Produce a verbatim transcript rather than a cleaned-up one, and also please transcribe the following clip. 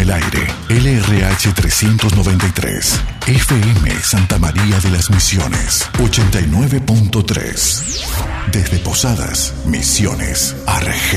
el aire, L R H trescientos noventa y tres, F M Santa María de las Misiones, ochenta y nueve punto tres. Desde Posadas, Misiones, Argentina.